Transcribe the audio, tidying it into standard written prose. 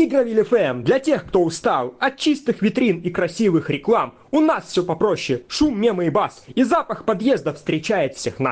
Игровиль ФМ для тех, кто устал от чистых витрин и красивых реклам. У нас все попроще: шум, мемы и бас, и запах подъезда встречает всех нас.